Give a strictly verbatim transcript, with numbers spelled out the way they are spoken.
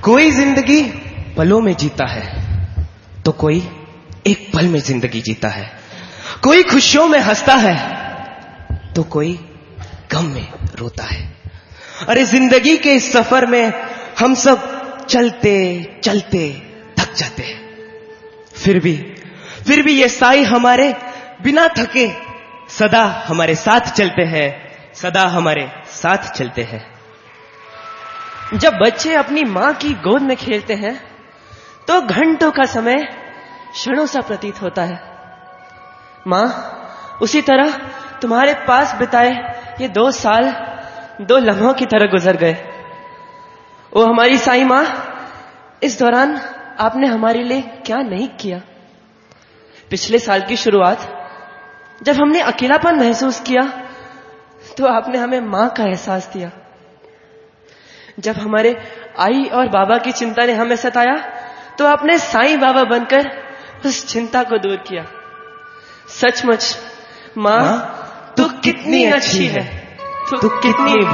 कोई जिंदगी पलों में जीता है तो कोई एक पल में जिंदगी जीता है। कोई खुशियों में हंसता है तो कोई गम में रोता है। अरे जिंदगी के इस सफर में हम सब चलते चलते थक जाते हैं, फिर भी फिर भी ये साई हमारे बिना थके सदा हमारे साथ चलते हैं, सदा हमारे साथ चलते हैं। जब बच्चे अपनी मां की गोद में खेलते हैं तो घंटों का समय क्षणों सा प्रतीत होता है। मां, उसी तरह तुम्हारे पास बिताए ये दो साल दो लम्हों की तरह गुजर गए। ओ हमारी साईं मां, इस दौरान आपने हमारे लिए क्या नहीं किया। पिछले साल की शुरुआत जब हमने अकेलापन महसूस किया तो आपने हमें मां का एहसास दिया। जब हमारे आई और बाबा की चिंता ने हमें सताया तो आपने साईं बाबा बनकर उस चिंता को दूर किया। सचमुच मां, तू कितनी अच्छी है, तू कितनी